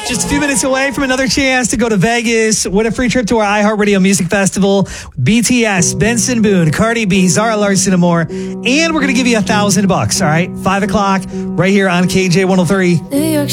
Just a few minutes away from another chance to go to Vegas, win a free trip to our iHeartRadio Music Festival with BTS, Benson Boone, Cardi B, Zara Larsson, and more. And we're going to give you $1,000. All right, 5 o'clock right here on KJ 103.